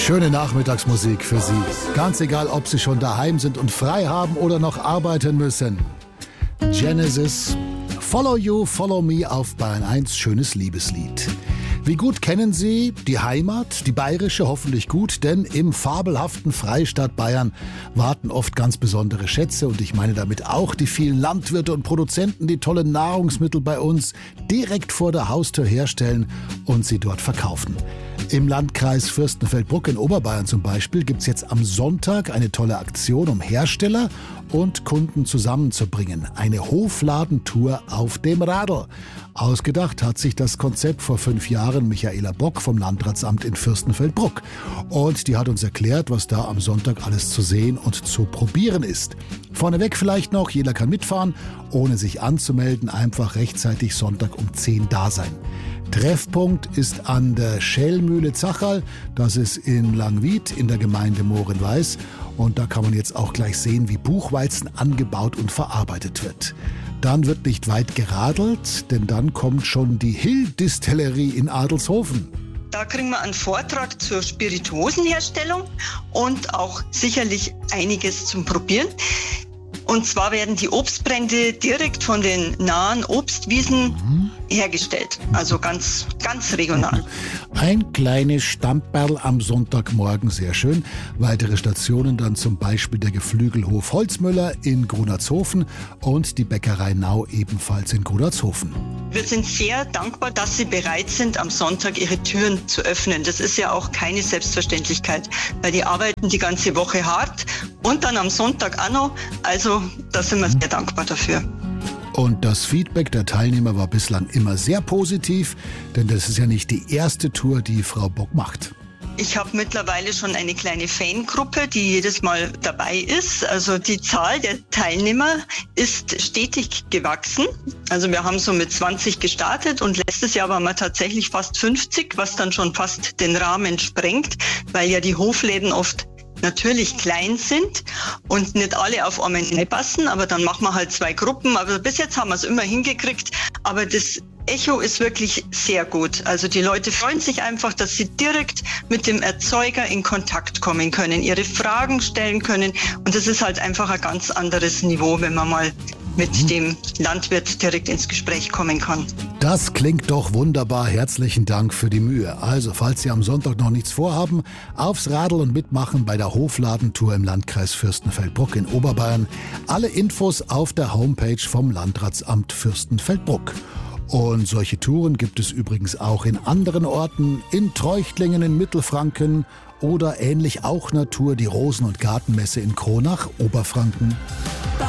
Schöne Nachmittagsmusik für Sie. Ganz egal, ob Sie schon daheim sind und frei haben oder noch arbeiten müssen. Genesis, Follow You, Follow Me auf Bayern 1, schönes Liebeslied. Wie gut kennen Sie die Heimat, die bayerische hoffentlich gut, denn im fabelhaften Freistaat Bayern warten oft ganz besondere Schätze und ich meine damit auch die vielen Landwirte und Produzenten, die tolle Nahrungsmittel bei uns direkt vor der Haustür herstellen und sie dort verkaufen. Im Landkreis Fürstenfeldbruck in Oberbayern zum Beispiel gibt es jetzt am Sonntag eine tolle Aktion, um Hersteller und Kunden zusammenzubringen. Eine Hofladentour auf dem Radl. Ausgedacht hat sich das Konzept vor 5 Jahren Michaela Bock vom Landratsamt in Fürstenfeldbruck. Und die hat uns erklärt, was da am Sonntag alles zu sehen und zu probieren ist. Vorneweg vielleicht noch, jeder kann mitfahren, ohne sich anzumelden, einfach rechtzeitig Sonntag um 10 da sein. Treffpunkt ist an der Schellmühle Zachal, das ist in Langwied in der Gemeinde Mohrenweiß. Und da kann man jetzt auch gleich sehen, wie Buchweizen angebaut und verarbeitet wird. Dann wird nicht weit geradelt, denn dann kommt schon die Hill-Distillerie in Adelshofen. Da kriegen wir einen Vortrag zur Spirituosenherstellung und auch sicherlich einiges zum Probieren. Und zwar werden die Obstbrände direkt von den nahen Obstwiesen hergestellt. Also ganz, ganz regional. Ein kleines Stamperl am Sonntagmorgen, sehr schön. Weitere Stationen dann zum Beispiel der Geflügelhof Holzmüller in Grunatzhofen und die Bäckerei Nau ebenfalls in Grunatzhofen. Wir sind sehr dankbar, dass Sie bereit sind, am Sonntag Ihre Türen zu öffnen. Das ist ja auch keine Selbstverständlichkeit, weil die arbeiten die ganze Woche hart und dann am Sonntag auch noch. Also da sind wir sehr dankbar dafür. Und das Feedback der Teilnehmer war bislang immer sehr positiv, denn das ist ja nicht die erste Tour, die Frau Bock macht. Ich habe mittlerweile schon eine kleine Fangruppe, die jedes Mal dabei ist. Also die Zahl der Teilnehmer ist stetig gewachsen. Also wir haben so mit 20 gestartet und letztes Jahr waren wir tatsächlich fast 50, was dann schon fast den Rahmen sprengt, weil ja die Hofläden oft natürlich klein sind und nicht alle auf einmal passen, aber dann machen wir halt 2 Gruppen. Aber bis jetzt haben wir es immer hingekriegt, aber das Echo ist wirklich sehr gut. Also die Leute freuen sich einfach, dass sie direkt mit dem Erzeuger in Kontakt kommen können, ihre Fragen stellen können und das ist halt einfach ein ganz anderes Niveau, wenn man mal mit dem Landwirt direkt ins Gespräch kommen kann. Das klingt doch wunderbar. Herzlichen Dank für die Mühe. Also, falls Sie am Sonntag noch nichts vorhaben, aufs Radl und mitmachen bei der Hofladentour im Landkreis Fürstenfeldbruck in Oberbayern. Alle Infos auf der Homepage vom Landratsamt Fürstenfeldbruck. Und solche Touren gibt es übrigens auch in anderen Orten, in Treuchtlingen in Mittelfranken oder ähnlich auch Natur die Rosen- und Gartenmesse in Kronach, Oberfranken.